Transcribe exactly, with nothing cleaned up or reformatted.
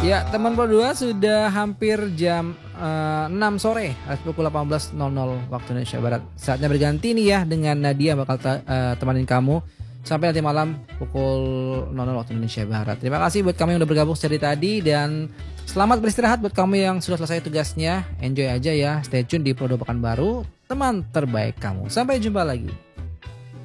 Ya, teman Pro dua sudah hampir jam uh, enam sore, pukul delapan belas nol nol waktu Indonesia Barat. Saatnya berganti nih ya dengan Nadia bakal ta- uh, temanin kamu sampai nanti malam pukul nol nol waktu Indonesia Barat. Terima kasih buat kamu yang udah bergabung dari tadi dan selamat beristirahat buat kamu yang sudah selesai tugasnya. Enjoy aja ya. Stay tune di Pro dua Pekanbaru, teman terbaik kamu. Sampai jumpa lagi.